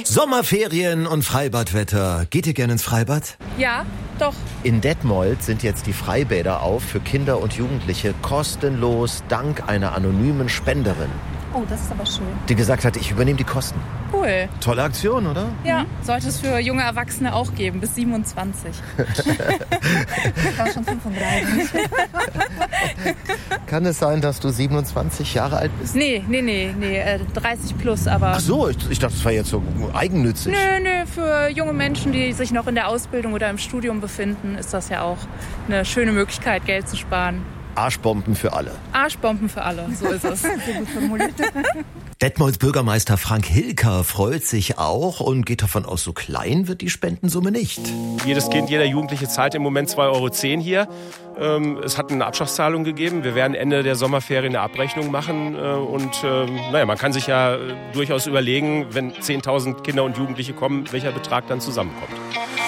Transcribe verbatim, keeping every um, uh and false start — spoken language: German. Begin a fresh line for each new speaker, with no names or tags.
Sommerferien und Freibadwetter. Geht ihr gerne ins Freibad?
Ja, doch.
In Detmold sind jetzt die Freibäder auf für Kinder und Jugendliche kostenlos dank einer anonymen Spenderin.
Oh, das ist aber schön.
Die gesagt hat, ich übernehme die Kosten.
Cool.
Tolle Aktion, oder?
Ja, sollte es für junge Erwachsene auch geben, bis siebenundzwanzig. Ich war schon fünfunddreißig.
Kann es sein, dass du siebenundzwanzig Jahre alt bist?
Nee, nee, nee, nee, äh, dreißig plus, aber...
Ach so, ich, ich dachte, das war jetzt so eigennützig.
Nö, nö, für junge Menschen, die sich noch in der Ausbildung oder im Studium befinden, ist das ja auch eine schöne Möglichkeit, Geld zu sparen.
Arschbomben für alle.
Arschbomben für alle, so ist es. Sehr gut formuliert.
Detmolds Bürgermeister Frank Hilker freut sich auch und geht davon aus, so klein wird die Spendensumme nicht.
Jedes Kind, jeder Jugendliche zahlt im Moment zwei Euro zehn hier. Es hat eine Abschlagszahlung gegeben. Wir werden Ende der Sommerferien eine Abrechnung machen. Und naja, man kann sich ja durchaus überlegen, wenn zehntausend Kinder und Jugendliche kommen, welcher Betrag dann zusammenkommt.